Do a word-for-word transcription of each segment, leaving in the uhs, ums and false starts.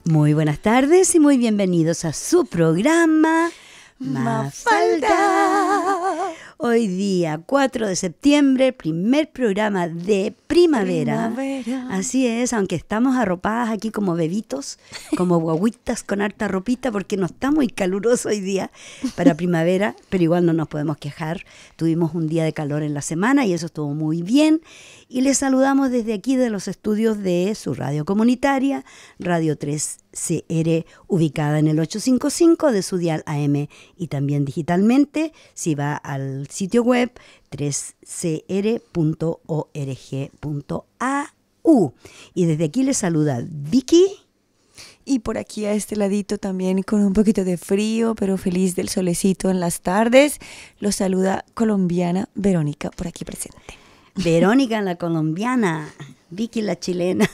Muy buenas tardes y muy bienvenidos a su programa Mafalda. Hoy día cuatro de septiembre, primer programa de primavera. primavera. Así es, aunque estamos arropadas aquí como bebitos, como guaguitas con harta ropita, porque no está muy caluroso hoy día para primavera, pero igual no nos podemos quejar. Tuvimos un día de calor en la semana y eso estuvo muy bien. Y les saludamos desde aquí de los estudios de su radio comunitaria, Radio tres C R, ubicada en el ochocientos cincuenta y cinco de su dial A M y también digitalmente, si va al sitio web tres c r punto org punto a u. Y desde aquí les saluda Vicky. Y por aquí a este ladito también con un poquito de frío, pero feliz del solecito en las tardes, los saluda colombiana Verónica, por aquí presente. Verónica la colombiana, Vicky la chilena.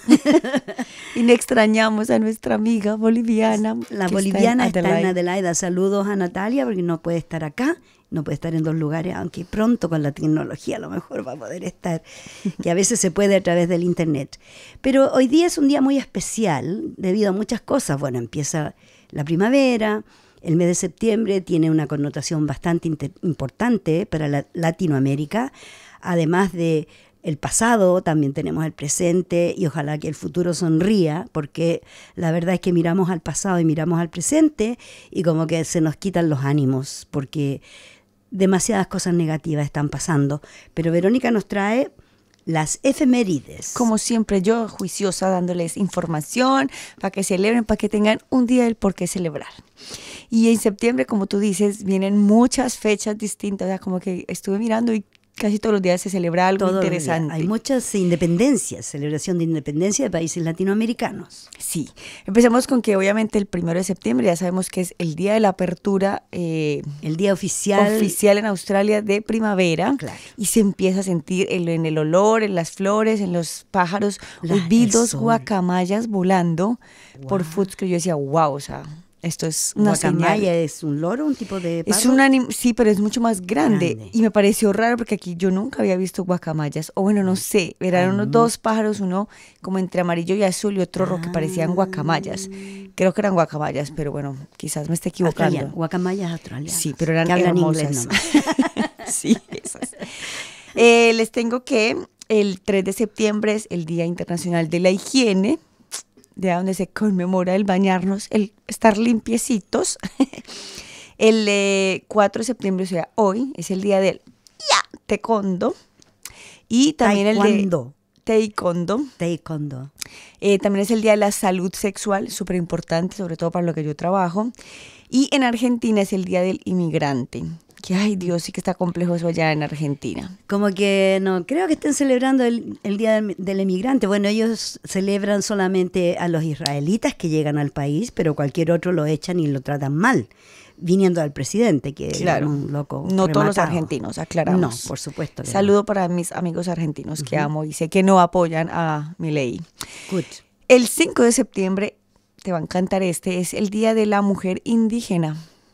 Y le extrañamos a nuestra amiga boliviana. La boliviana está en, está en Adelaida. Saludos a Natalia porque no puede estar acá, no puede estar en dos lugares, aunque pronto con la tecnología a lo mejor va a poder estar, que a veces se puede a través del internet. Pero hoy día es un día muy especial debido a muchas cosas. Bueno, empieza la primavera. El mes de septiembre tiene una connotación bastante inter- importante para la Latinoamérica. Además de el pasado, también tenemos el presente y ojalá que el futuro sonría, porque la verdad es que miramos al pasado y miramos al presente y como que se nos quitan los ánimos, porque demasiadas cosas negativas están pasando. Pero Verónica nos trae las efemérides. Como siempre, yo juiciosa dándoles información para que celebren, para que tengan un día del por qué celebrar. Y en septiembre, como tú dices, vienen muchas fechas distintas, o sea, como que estuve mirando y casi todos los días se celebra algo Todo interesante. Hay muchas independencias, celebración de independencia de países latinoamericanos. Sí, empezamos con que obviamente el primero de septiembre ya sabemos que es el día de la apertura. Eh, el día oficial. Oficial en Australia de primavera. Claro. Y se empieza a sentir en, en el olor, en las flores, en los pájaros, los vidos guacamayas volando wow. por Footscray. Yo decía, wow, o sea... Esto es una guacamaya señal. ¿Es un loro, un tipo de pavo? Es un anim- sí, pero es mucho más grande. grande. Y me pareció raro porque aquí yo nunca había visto guacamayas. O bueno, no sé, eran Ay, unos no. dos pájaros, uno como entre amarillo y azul y otro rojo ah. que parecían guacamayas. Creo que eran guacamayas, pero bueno, quizás me esté equivocando. Australian. Guacamayas australianas. Sí, pero eran que hablan hermosas. Inglés nomás. Sí, esas. Eh, les tengo que el tres de septiembre es el Día Internacional de la Higiene, de donde se conmemora el bañarnos, el estar limpiecitos. El eh, cuatro de septiembre, o sea, hoy, es el día del ya, taekwondo. Y también taekwondo. el de taekwondo. Taekwondo. Eh, también es el día de la salud sexual, súper importante, sobre todo para lo que yo trabajo. Y en Argentina es el día del inmigrante. Que ay Dios, sí que está complejo eso allá en Argentina. Como que no creo que estén celebrando el, el Día del, del Emigrante. Bueno, ellos celebran solamente a los israelitas que llegan al país, pero cualquier otro lo echan y lo tratan mal, viniendo al presidente, que claro, es un loco no rematado. Todos los argentinos, aclaramos. No, por supuesto. Saludo no. para mis amigos argentinos uh-huh. que amo y sé que no apoyan a Milei. Good. El cinco de septiembre, te va a encantar este, es el Día de la Mujer Indígena.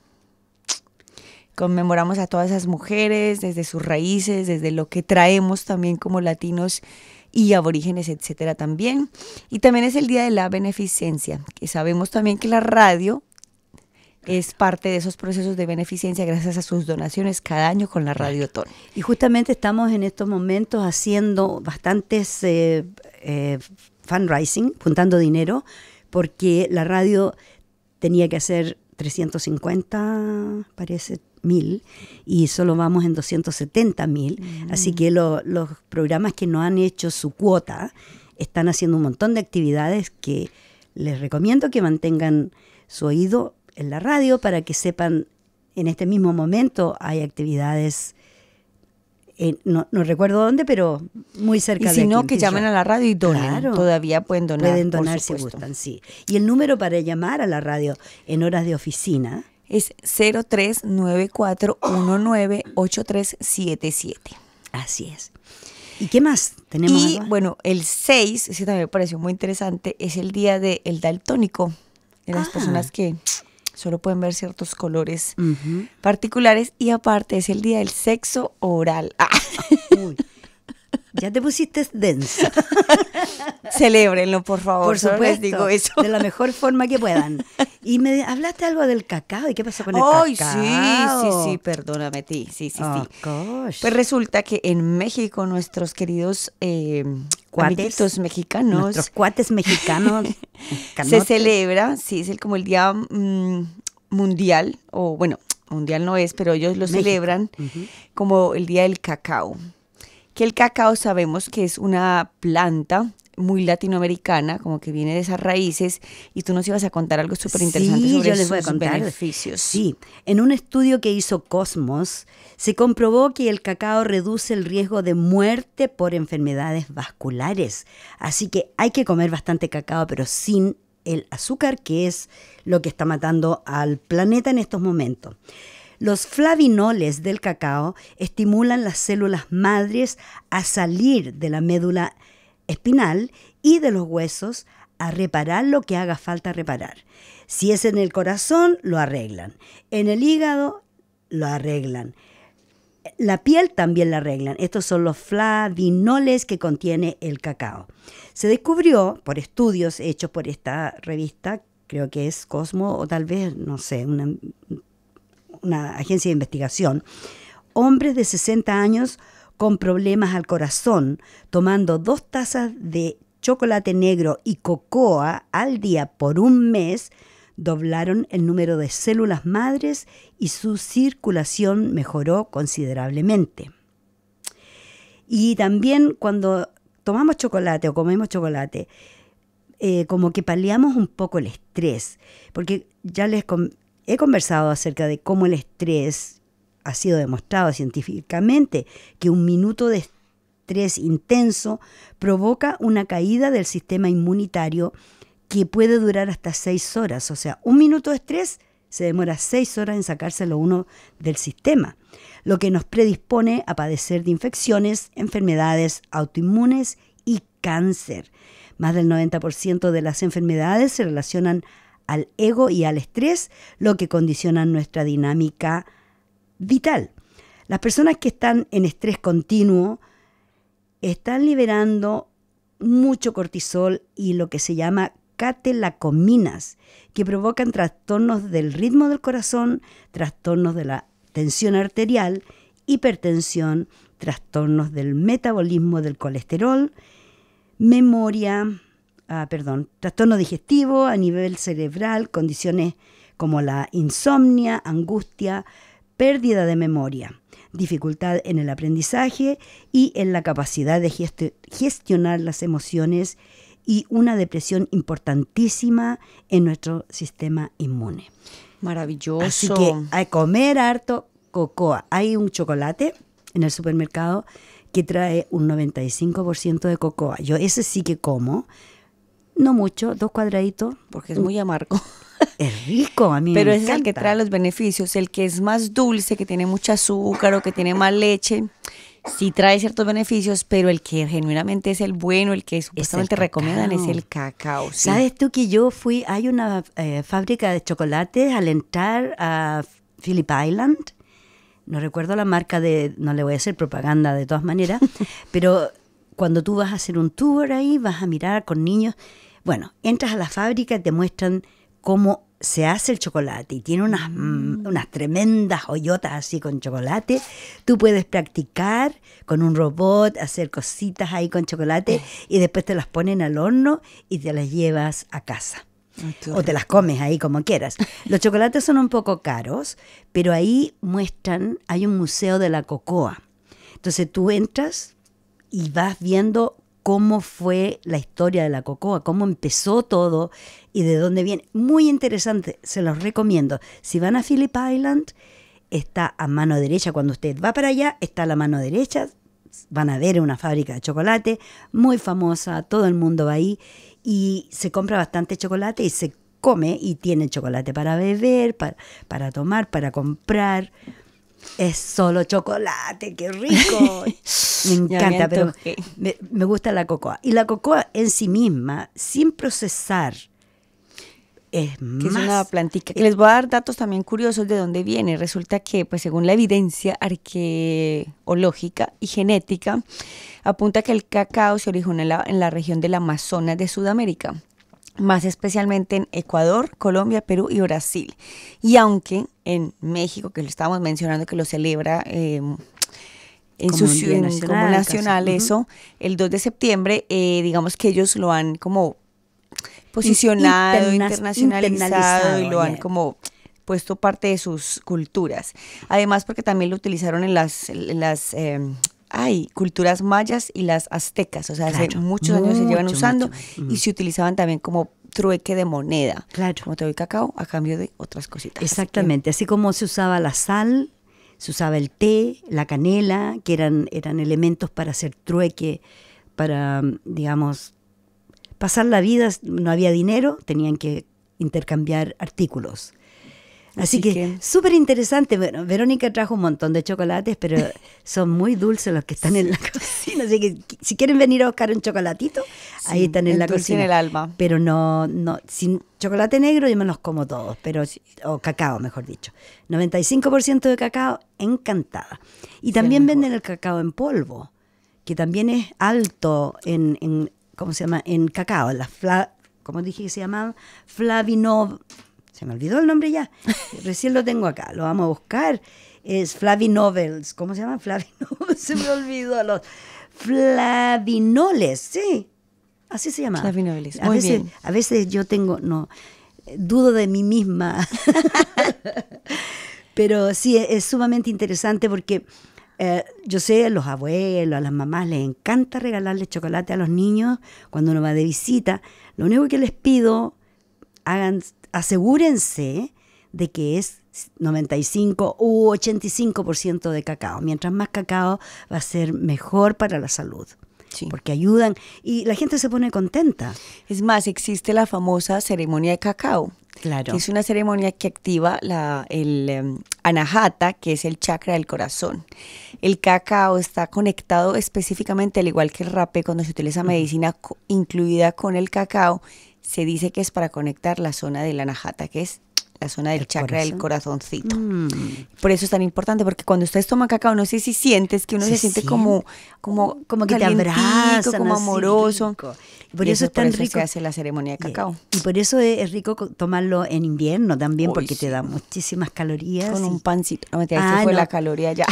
Conmemoramos a todas esas mujeres desde sus raíces, desde lo que traemos también como latinos y aborígenes, etcétera también. Y también es el Día de la Beneficencia, que sabemos también que la radio es parte de esos procesos de beneficencia gracias a sus donaciones cada año con la Radiotón. Y justamente estamos en estos momentos haciendo bastantes eh, eh, fundraising, juntando dinero, porque la radio tenía que hacer trescientos cincuenta, parece, mil, y solo vamos en doscientos setenta mil. Mm. Así que lo, los programas que no han hecho su cuota están haciendo un montón de actividades que les recomiendo que mantengan su oído en la radio para que sepan, en este mismo momento hay actividades, eh, no, no recuerdo dónde, pero muy cerca de aquí. Y si no, que llamen a la radio y donen. Claro, todavía pueden donar. Pueden donar si gustan, sí. Y el número para llamar a la radio en horas de oficina es cero tres nueve cuatro uno nueve ocho tres siete siete. Así es. ¿Y qué más tenemos? Y algo? Bueno, el seis, ese también me pareció muy interesante, es el día del daltónico, de las ah. personas que solo pueden ver ciertos colores uh-huh. particulares, y aparte es el día del sexo oral. Ah. Uy. Ya te pusiste densa. Celébrenlo, por favor. Por supuesto, les digo eso. de la mejor forma que puedan. Y me hablaste algo del cacao. ¿Y qué pasó con el Ay, cacao? sí, sí, sí, perdóname, ti. Sí, sí, Oh, sí. gosh. Pues resulta que en México nuestros queridos eh, Cuates, amiguitos mexicanos nuestros cuates mexicanos se canotes. celebra, sí, es el, como el día mm, mundial, o bueno, mundial no es, pero ellos lo México. celebran Ujú. como el día del cacao. Que el cacao sabemos que es una planta muy latinoamericana, como que viene de esas raíces, y tú nos ibas a contar algo súper interesante Sí, sobre yo les voy a sus contar. beneficios. Sí, en un estudio que hizo Cosmos, se comprobó que el cacao reduce el riesgo de muerte por enfermedades vasculares. Así que hay que comer bastante cacao, pero sin el azúcar, que es lo que está matando al planeta en estos momentos. Los flavinoles del cacao estimulan las células madres a salir de la médula espinal y de los huesos a reparar lo que haga falta reparar. Si es en el corazón, lo arreglan. En el hígado, lo arreglan. La piel también la arreglan. Estos son los flavinoles que contiene el cacao. Se descubrió por estudios hechos por esta revista, creo que es Cosmo o tal vez, no sé, una, una agencia de investigación, hombres de sesenta años con problemas al corazón, tomando dos tazas de chocolate negro y cocoa al día por un mes, doblaron el número de células madres y su circulación mejoró considerablemente. Y también cuando tomamos chocolate o comemos chocolate, eh, como que paliamos un poco el estrés, porque ya les con- he conversado acerca de cómo el estrés ha sido demostrado científicamente, que un minuto de estrés intenso provoca una caída del sistema inmunitario que puede durar hasta seis horas. O sea, un minuto de estrés se demora seis horas en sacárselo uno del sistema, lo que nos predispone a padecer de infecciones, enfermedades autoinmunes y cáncer. Más del noventa por ciento de las enfermedades se relacionan al ego y al estrés, lo que condiciona nuestra dinámica vital. Las personas que están en estrés continuo están liberando mucho cortisol y lo que se llama catecolaminas, que provocan trastornos del ritmo del corazón, trastornos de la tensión arterial, hipertensión, trastornos del metabolismo del colesterol, memoria, ah, perdón, trastorno digestivo a nivel cerebral, condiciones como la insomnia, angustia, pérdida de memoria, dificultad en el aprendizaje y en la capacidad de gest- gestionar las emociones y una depresión importantísima en nuestro sistema inmune. Maravilloso. Así que a comer harto cocoa. Hay un chocolate en el supermercado que trae un noventa y cinco por ciento de cocoa. Yo ese sí que como, no mucho, dos cuadraditos. Porque es muy amargo. Es rico, a mí Pero me ese es el que encanta. trae los beneficios. El que es más dulce, que tiene mucho azúcar o que tiene más leche, sí trae ciertos beneficios, pero el que genuinamente es el bueno, el que supuestamente cacao. recomiendan, es el cacao. Sí. ¿Sabes tú que yo fui, hay una eh, fábrica de chocolates al entrar a Phillip Island? No recuerdo la marca de, no le voy a hacer propaganda de todas maneras, pero cuando tú vas a hacer un tour ahí, vas a mirar con niños, bueno, entras a la fábrica y te muestran cómo se hace el chocolate y tiene unas, mm, unas tremendas hoyotas así con chocolate. Tú puedes practicar con un robot, hacer cositas ahí con chocolate y después te las ponen al horno y te las llevas a casa. Ay, qué O te las comes ahí como quieras. Los chocolates son un poco caros, pero ahí muestran, hay un museo de la cocoa. Entonces tú entras y vas viendo cómo fue la historia de la cocoa, cómo empezó todo y de dónde viene. Muy interesante, se los recomiendo. Si van a Phillip Island, está a mano derecha. Cuando usted va para allá, está a la mano derecha. Van a ver una fábrica de chocolate muy famosa, todo el mundo va ahí y se compra bastante chocolate y se come y tienen chocolate para beber, para, para tomar, para comprar. Es solo chocolate, qué rico. Me Ya me encanta, pero antojé. me, me gusta la cocoa. Y la cocoa en sí misma, sin procesar, es que más... es una plantica. Que les voy a dar datos también curiosos de dónde viene. Resulta que, pues según la evidencia arqueológica y genética, apunta que el cacao se originó en la, en la región del Amazonas de Sudamérica, más especialmente en Ecuador, Colombia, Perú y Brasil. Y aunque en México, que lo estábamos mencionando, que lo celebra eh, en Como su un día ciudad nacional, como nacional, casi. eso, uh-huh. El dos de septiembre, eh, digamos que ellos lo han como posicionado, Interna- internacionalizado y lo han yeah. como puesto parte de sus culturas. Además, porque también lo utilizaron en las, en las eh, ay, culturas mayas y las aztecas, o sea, Claro, hace muchos mucho, años se llevan usando mucho, mucho. y se utilizaban también como trueque de moneda. Claro. Como te doy cacao a cambio de otras cositas. Exactamente, así, que... así como se usaba la sal, se usaba el té, la canela, que eran, eran elementos para hacer trueque, para, digamos, pasar la vida. No había dinero, tenían que intercambiar artículos. Así, Así que, súper interesante. Bueno, Verónica trajo un montón de chocolates, pero son muy dulces los que están sí. en la cocina. Así que si quieren venir a buscar un chocolatito, sí, ahí están en la cocina. En el alma. Pero no, no, sin chocolate negro yo me los como todos, pero o cacao, mejor dicho. noventa y cinco por ciento de cacao, encantada. Y también sí, venden el cacao en polvo, que también es alto en, en ¿cómo se llama? En cacao, en la fla, ¿cómo dije que se llamaba? Flavinov. Se me olvidó el nombre ya. Recién lo tengo acá. Lo vamos a buscar. Es Flavinovels. ¿Cómo se llama? Flavinoles. Se me olvidó. Los flavinoles. Sí. Así se llama. Flavinoles. A Muy veces, bien. A veces yo tengo, no, dudo de mí misma. Pero sí, es, es sumamente interesante porque eh, yo sé, a los abuelos, a las mamás les encanta regalarle chocolate a los niños cuando uno va de visita. Lo único que les pido, hagan... asegúrense de que es noventa y cinco u ochenta y cinco por ciento de cacao. Mientras más cacao va a ser mejor para la salud. Sí. Porque ayudan y la gente se pone contenta. Es más, existe la famosa ceremonia de cacao. Claro. Que es una ceremonia que activa la, el um, anahata, que es el chakra del corazón. El cacao está conectado específicamente, al igual que el rapé, cuando se utiliza medicina co- incluida con el cacao, se dice que es para conectar la zona del anahata, que es la zona del el chakra corazón. Del corazoncito. Mm. Por eso es tan importante, porque cuando ustedes toman cacao, no sé si sientes que uno se, se siente, siente como como, como que te abrazan, como amoroso. Rico. Y por y eso, eso es tan por eso rico. Se hace la ceremonia de cacao. Y, y por eso es, es rico tomarlo en invierno también, Uy, porque sí. te da muchísimas calorías. Con y... un pancito. No, me te ah, fue no. la caloría ya.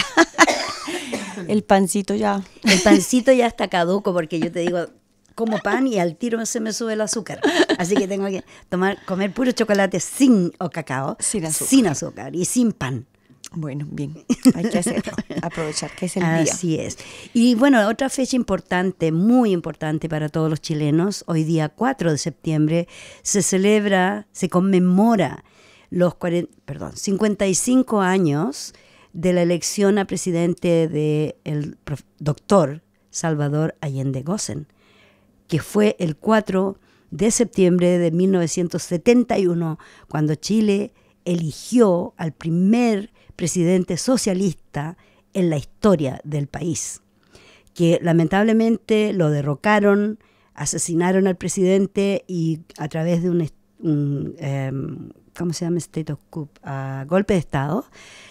El pancito ya. El pancito ya está caduco, porque yo te digo, como pan y al tiro se me sube el azúcar. Así que tengo que tomar, comer puro chocolate sin o cacao, sin azúcar. sin azúcar y sin pan. Bueno, bien, hay que hacerlo, aprovechar que es el Así día. Así es. Y bueno, otra fecha importante, muy importante para todos los chilenos, hoy día cuatro de septiembre, se celebra, se conmemora los cuarenta, perdón, cincuenta y cinco años de la elección a presidente del doctor Salvador Allende Gossen, que fue el cuatro de septiembre de mil novecientos setenta y uno, cuando Chile eligió al primer presidente socialista en la historia del país, que lamentablemente lo derrocaron, asesinaron al presidente y a través de un, un eh, ¿cómo se llama? State of coup, uh, golpe de Estado.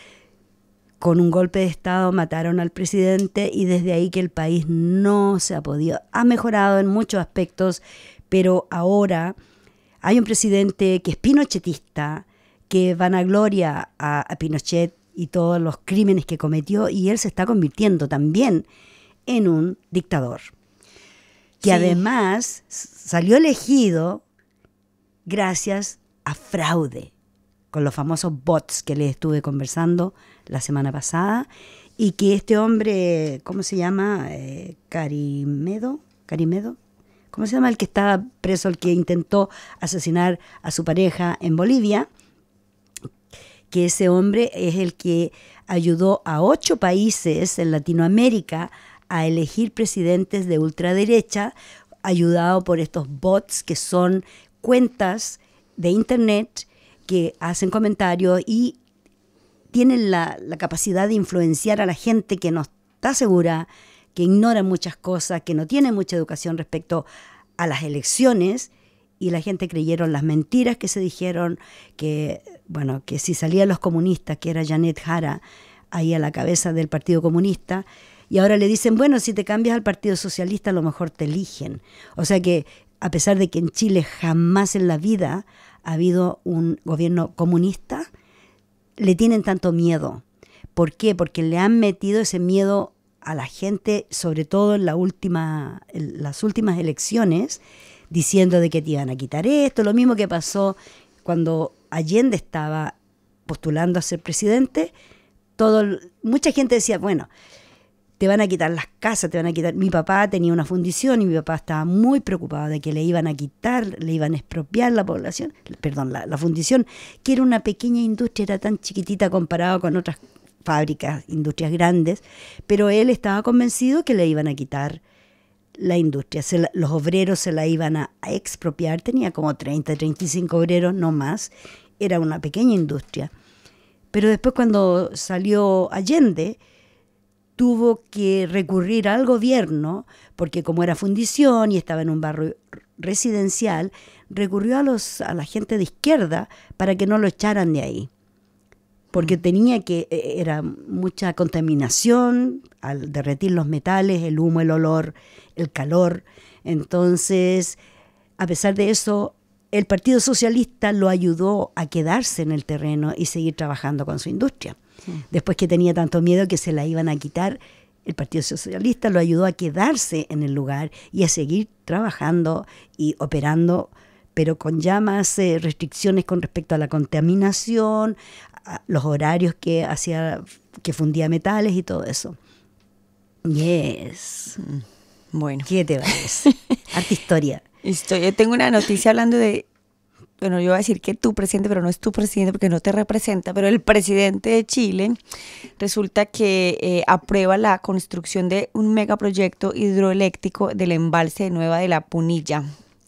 Con un golpe de Estado mataron al presidente y desde ahí que el país no se ha podido, ha mejorado en muchos aspectos, pero ahora hay un presidente que es pinochetista, que vanagloria a, a Pinochet y todos los crímenes que cometió, y él se está convirtiendo también en un dictador, que sí. además salió elegido gracias a fraude, con los famosos bots que les estuve conversando la semana pasada, y que este hombre, ¿cómo se llama? Eh, Carimedo, Carimedo, ¿cómo se llama? El que estaba preso, el que intentó asesinar a su pareja en Bolivia, que ese hombre es el que ayudó a ocho países en Latinoamérica a elegir presidentes de ultraderecha, ayudado por estos bots que son cuentas de internet que hacen comentarios y tienen la, la capacidad de influenciar a la gente que no está segura, que ignora muchas cosas, que no tiene mucha educación respecto a las elecciones, y la gente creyeron las mentiras que se dijeron, que, bueno, que si salían los comunistas, que era Janet Jara, ahí a la cabeza del Partido Comunista, y ahora le dicen, bueno, si te cambias al Partido Socialista a lo mejor te eligen. O sea que a pesar de que en Chile jamás en la vida ha habido un gobierno comunista, le tienen tanto miedo. ¿Por qué? Porque le han metido ese miedo a la gente, sobre todo en, la última, en las últimas elecciones, diciendo de que te iban a quitar esto. Lo mismo que pasó cuando Allende estaba postulando a ser presidente. Todo, mucha gente decía, bueno, te van a quitar las casas, te van a quitar. Mi papá tenía una fundición y mi papá estaba muy preocupado de que le iban a quitar, le iban a expropiar la población, perdón, la, la fundición, que era una pequeña industria, era tan chiquitita comparado con otras fábricas, industrias grandes, pero él estaba convencido que le iban a quitar la industria, se la, los obreros se la iban a, a expropiar, tenía como treinta, treinta y cinco obreros, no más, era una pequeña industria. Pero después cuando salió Allende, tuvo que recurrir al gobierno, porque como era fundición y estaba en un barrio residencial, recurrió a, los, a la gente de izquierda para que no lo echaran de ahí. Porque tenía que, era mucha contaminación al derretir los metales, el humo, el olor, el calor. Entonces, a pesar de eso, el Partido Socialista lo ayudó a quedarse en el terreno y seguir trabajando con su industria. Sí. Después que tenía tanto miedo que se la iban a quitar, el Partido Socialista lo ayudó a quedarse en el lugar y a seguir trabajando y operando, pero con ya más eh, restricciones con respecto a la contaminación, a los horarios que hacía, que fundía metales y todo eso. Yes. Bueno. ¿Qué te parece? Harta historia. Estoy, yo tengo una noticia hablando de, bueno, yo voy a decir que tu presidente, pero no es tu presidente porque no te representa, pero el presidente de Chile resulta que eh, aprueba la construcción de un megaproyecto hidroeléctrico del embalse de Nueva de la Punilla.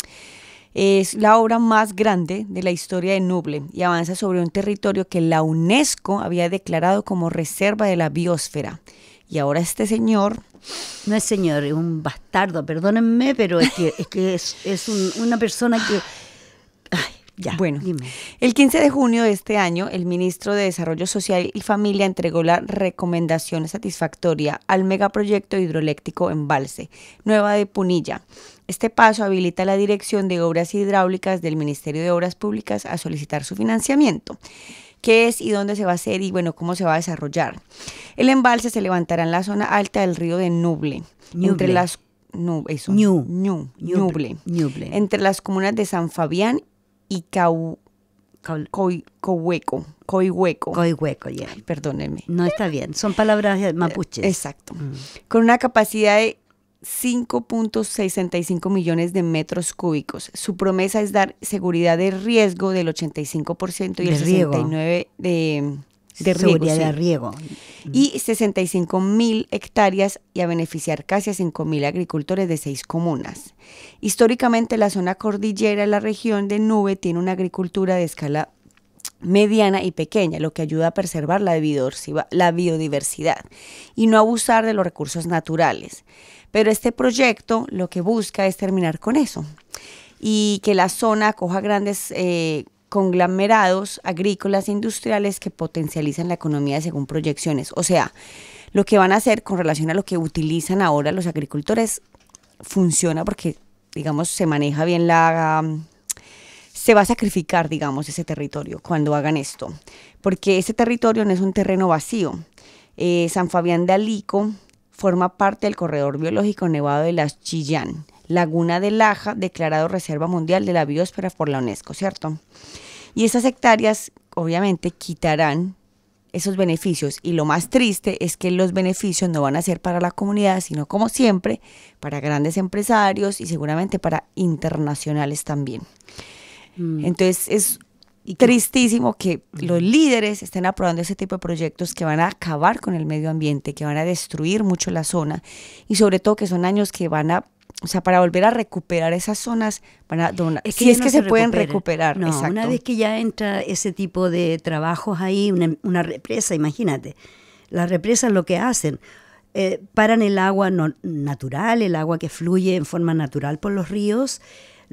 Es la obra más grande de la historia de Ñuble y avanza sobre un territorio que la UNESCO había declarado como reserva de la biosfera. Y ahora este señor... No es señor, es un bastardo, perdónenme, pero es que es, que es, es un, una persona que... Ay, ya, bueno, dime. El quince de junio de este año, el ministro de Desarrollo Social y Familia entregó la recomendación satisfactoria al megaproyecto hidroeléctrico Embalse Nueva de Punilla. Este paso habilita la Dirección de Obras Hidráulicas del Ministerio de Obras Públicas a solicitar su financiamiento. ¿Qué es y dónde se va a hacer y bueno, cómo se va a desarrollar? El embalse se levantará en la zona alta del río de Ñuble, Ñuble. entre las no, eso, Ñu. Ñu, Ñuble. Ñuble, Ñuble. entre las comunas de San Fabián y Cau, Coi, Coihueco, Coihueco. Coihueco, ya. Ay, perdónenme. No está bien, son palabras mapuches. Exacto. Mm. Con una capacidad de cinco punto sesenta y cinco millones de metros cúbicos. Su promesa es dar seguridad de riesgo del ochenta y cinco por ciento y de el sesenta y nueve por ciento de, de riego. Seguridad sí. de riego. Y sesenta y cinco mil hectáreas y a beneficiar casi a cinco mil agricultores de seis comunas. Históricamente, la zona cordillera de la región de Ñuble tiene una agricultura de escala mediana y pequeña, lo que ayuda a preservar la biodiversidad y no abusar de los recursos naturales. Pero este proyecto lo que busca es terminar con eso y que la zona acoja grandes eh, conglomerados agrícolas e industriales que potencializan la economía según proyecciones. O sea, lo que van a hacer con relación a lo que utilizan ahora los agricultores funciona porque, digamos, se maneja bien la... Um, se va a sacrificar, digamos, ese territorio cuando hagan esto, porque ese territorio no es un terreno vacío. Eh, San Fabián de Alico forma parte del corredor biológico Nevado de las Chillán, Laguna de Laja, declarado Reserva Mundial de la Biosfera por la UNESCO, ¿cierto? Y esas hectáreas, obviamente, quitarán esos beneficios. Y lo más triste es que los beneficios no van a ser para la comunidad, sino, como siempre, para grandes empresarios y seguramente para internacionales también. Mm. Entonces, es Y tristísimo que los líderes estén aprobando ese tipo de proyectos que van a acabar con el medio ambiente, que van a destruir mucho la zona y sobre todo que son años que van a, o sea, para volver a recuperar esas zonas, van a donar, es que si es no que se, se pueden recuperar. No, exacto. Una vez que ya entra ese tipo de trabajos ahí, una, una represa, imagínate, las represas lo que hacen, eh, paran el agua no, natural, el agua que fluye en forma natural por los ríos,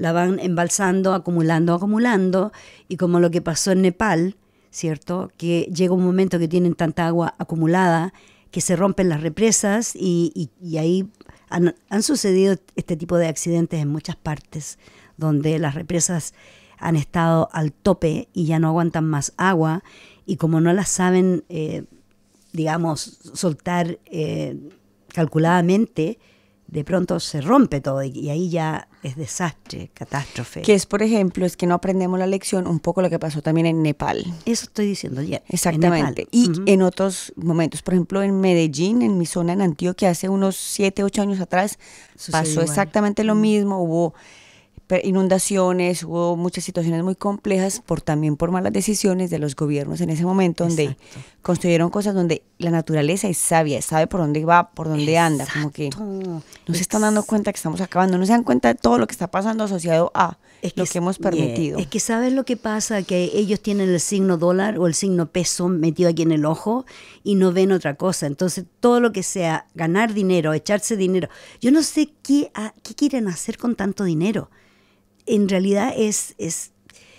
la van embalsando, acumulando, acumulando, y como lo que pasó en Nepal, ¿cierto? Que llega un momento que tienen tanta agua acumulada que se rompen las represas y, y, y ahí han, han sucedido este tipo de accidentes en muchas partes, donde las represas han estado al tope y ya no aguantan más agua, y como no las saben, eh, digamos, soltar eh, calculadamente, de pronto se rompe todo y, y ahí ya es desastre, catástrofe. Que es, por ejemplo, es que no aprendemos la lección, un poco lo que pasó también en Nepal. Eso estoy diciendo ya. Exactamente. Y uh-huh. en otros momentos, por ejemplo, en Medellín, en mi zona, en Antioquia, hace unos siete, ocho años atrás, sucedió pasó igual. Exactamente lo uh-huh. mismo, hubo inundaciones, hubo muchas situaciones muy complejas por también por malas decisiones de los gobiernos en ese momento. Exacto. Donde construyeron cosas donde la naturaleza es sabia, sabe por dónde va, por dónde Exacto. anda, como que no se están dando cuenta que estamos acabando, no se dan cuenta de todo lo que está pasando asociado a es lo que, que hemos permitido. Yeah. Es que sabes lo que pasa, que ellos tienen el signo dólar o el signo peso metido aquí en el ojo y no ven otra cosa. Entonces todo lo que sea ganar dinero, echarse dinero, yo no sé qué, a, qué quieren hacer con tanto dinero. En realidad es, es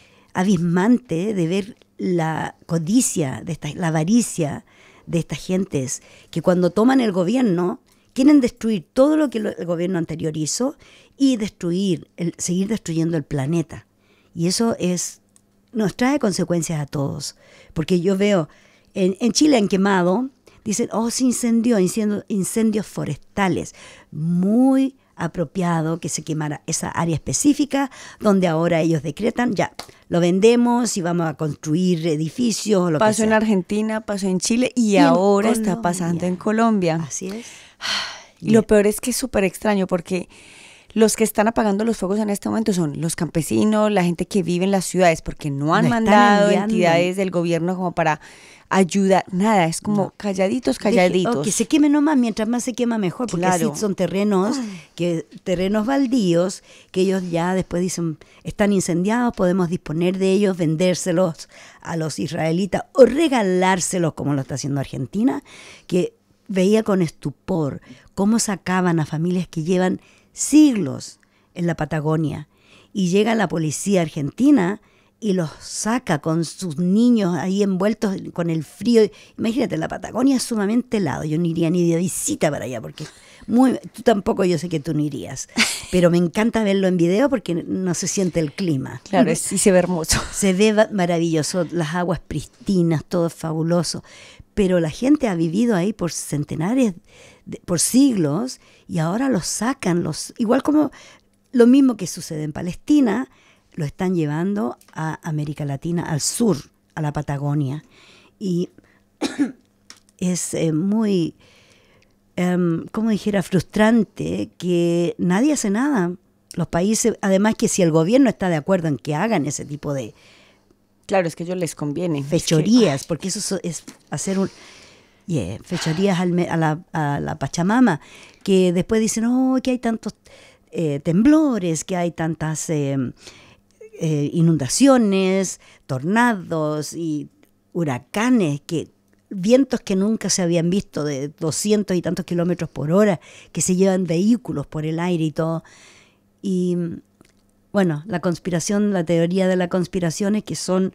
abismante de ver la codicia, de esta, la avaricia de estas gentes, que cuando toman el gobierno quieren destruir todo lo que el gobierno anterior hizo y destruir, el, seguir destruyendo el planeta. Y eso es, nos trae consecuencias a todos. Porque yo veo, en, en Chile han quemado, dicen, oh, se incendió, incendio, incendios forestales, muy apropiado que se quemara esa área específica donde ahora ellos decretan, ya, lo vendemos y vamos a construir edificios. Lo pasó que sea. En Argentina, pasó en Chile y, y ahora está pasando en Colombia. Así es. Y yeah. Lo peor es que es súper extraño porque los que están apagando los fuegos en este momento son los campesinos, la gente que vive en las ciudades, porque no han no mandado entidades del gobierno como para ayudar, nada, es como no. calladitos, calladitos. Deje, oh, que se queme nomás, mientras más se quema mejor, porque claro. así son terrenos, que terrenos baldíos, que ellos ya después dicen, están incendiados, podemos disponer de ellos, vendérselos a los israelitas o regalárselos, como lo está haciendo Argentina, que veía con estupor cómo sacaban a familias que llevan siglos en la Patagonia, y llega la policía argentina y los saca con sus niños ahí envueltos con el frío. Imagínate, la Patagonia es sumamente helado, yo no iría ni de visita para allá, porque muy, tú tampoco, yo sé que tú no irías, pero me encanta verlo en video porque no se siente el clima. Claro, es, sí se ve hermoso. Se ve maravilloso, las aguas pristinas, todo es fabuloso, pero la gente ha vivido ahí por centenares, de, por siglos, y ahora los sacan, los igual como lo mismo que sucede en Palestina, lo están llevando a América Latina, al sur, a la Patagonia. Y es eh, muy, um, como dijera, frustrante que nadie hace nada. Los países, además que si el gobierno está de acuerdo en que hagan ese tipo de... Claro, es que a ellos les conviene. Fechorías, es que, porque eso es hacer un... Yeah, fechorías al, a, la, a la Pachamama, que después dicen, oh, que hay tantos eh, temblores, que hay tantas... Eh, Eh, inundaciones, tornados y huracanes, que vientos que nunca se habían visto de doscientos y tantos kilómetros por hora, que se llevan vehículos por el aire y todo. Y bueno, la conspiración, la teoría de la conspiración es que son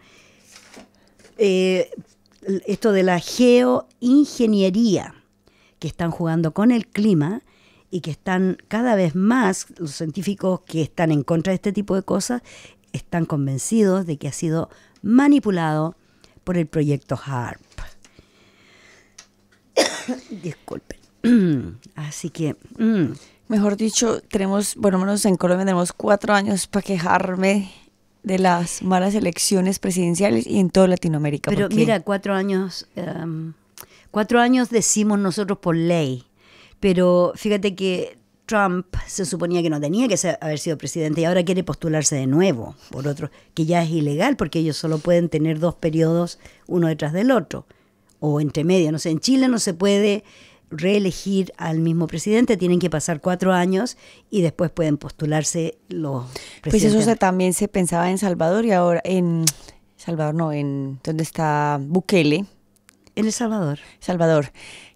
eh, esto de la geoingeniería, que están jugando con el clima y que están cada vez más, los científicos que están en contra de este tipo de cosas, están convencidos de que ha sido manipulado por el proyecto HAARP. Disculpen. Así que... Mm. Mejor dicho, tenemos, bueno, menos en Colombia tenemos cuatro años para quejarme de las malas elecciones presidenciales y en toda Latinoamérica. Pero mira, cuatro años, um, cuatro años decimos nosotros por ley, pero fíjate que Trump se suponía que no tenía que ser, haber sido presidente y ahora quiere postularse de nuevo por otro, que ya es ilegal porque ellos solo pueden tener dos periodos uno detrás del otro o entre medio. No sé, en Chile no se puede reelegir al mismo presidente, tienen que pasar cuatro años y después pueden postularse los presidentes. Pues eso se, también se pensaba en Salvador y ahora en Salvador no, en donde está Bukele. En El Salvador. Salvador.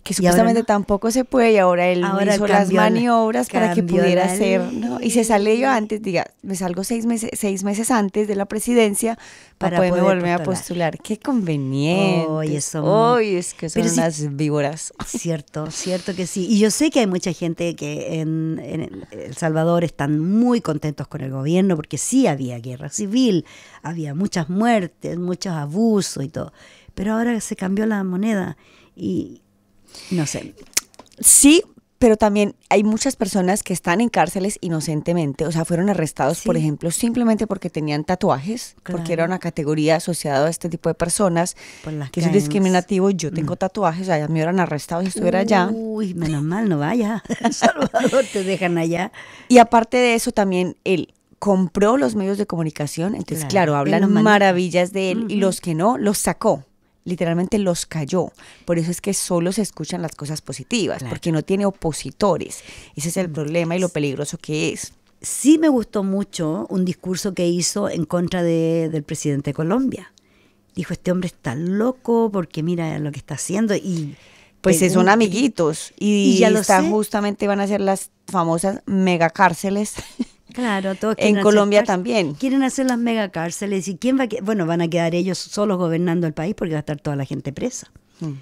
que supuestamente no? tampoco se puede, y ahora él ahora hizo las maniobras la, para que pudiera la ser, ¿no? Y se sale yo antes, diga, me salgo seis meses, seis meses antes de la presidencia para, para poderme poder volver postular. a postular. Qué conveniente. Oye, son, Oye, es que son pero unas sí, víboras. Cierto, cierto que sí. Y yo sé que hay mucha gente que en, en El Salvador están muy contentos con el gobierno porque sí había guerra civil, había muchas muertes, muchos abusos y todo. Pero ahora se cambió la moneda y no sé. Sí, pero también hay muchas personas que están en cárceles inocentemente, o sea, fueron arrestados, sí. por ejemplo, simplemente porque tenían tatuajes, claro. porque era una categoría asociada a este tipo de personas, por las que gangs. Es discriminativo. Yo tengo mm. tatuajes, allá me hubieran arrestado si estuviera Uy, allá. Uy, menos mal, no vaya. El Salvador te dejan allá. Y aparte de eso, también él compró los medios de comunicación, entonces, claro, claro hablan maravillas de él, uh-huh. y los que no, los sacó. Literalmente los cayó. Por eso es que solo se escuchan las cosas positivas, claro. porque no tiene opositores. Ese es el problema y lo peligroso que es. Sí me gustó mucho un discurso que hizo en contra de, del presidente de Colombia. Dijo, este hombre está loco porque mira lo que está haciendo. Y pues se son amiguitos. Y, y ya está, justamente van a ser las famosas megacárceles. Claro, todos en Colombia también. Quieren hacer las megacárceles. ¿Y quién va a que, bueno, van a quedar ellos solos gobernando el país porque va a estar toda la gente presa. Hmm.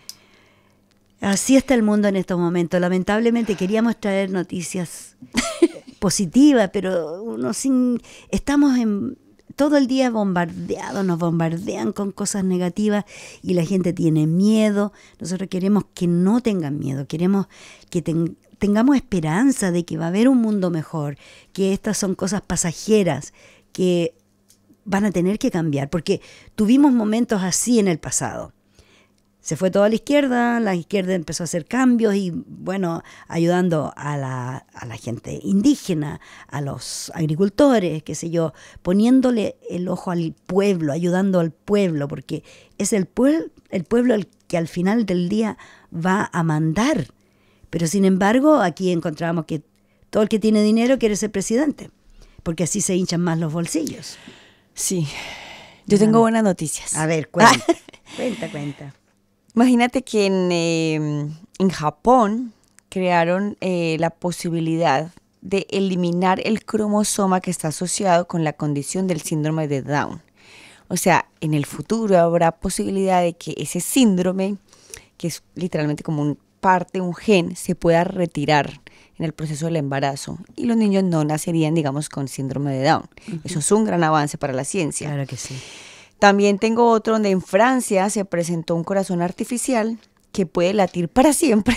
Así está el mundo en estos momentos. Lamentablemente queríamos traer noticias positivas, pero uno sin, estamos en, todo el día bombardeados, nos bombardean con cosas negativas y la gente tiene miedo. Nosotros queremos que no tengan miedo, queremos que tengan tengamos esperanza de que va a haber un mundo mejor, que estas son cosas pasajeras, que van a tener que cambiar, porque tuvimos momentos así en el pasado. Se fue toda la izquierda, la izquierda empezó a hacer cambios y, bueno, ayudando a la, a la gente indígena, a los agricultores, qué sé yo, poniéndole el ojo al pueblo, ayudando al pueblo, porque es el, pueblo, el pueblo el que al final del día va a mandar. Pero sin embargo, aquí encontramos que todo el que tiene dinero quiere ser presidente, porque así se hinchan más los bolsillos. Sí, yo tengo ah, buenas noticias. A ver, cuenta, cuenta, cuenta. Imagínate que en, eh, en Japón crearon eh, la posibilidad de eliminar el cromosoma que está asociado con la condición del síndrome de Down. O sea, en el futuro habrá posibilidad de que ese síndrome, que es literalmente como un parte, un gen, se pueda retirar en el proceso del embarazo y los niños no nacerían, digamos, con síndrome de Down. Uh-huh. Eso es un gran avance para la ciencia. Claro que sí. También tengo otro donde en Francia se presentó un corazón artificial que puede latir para siempre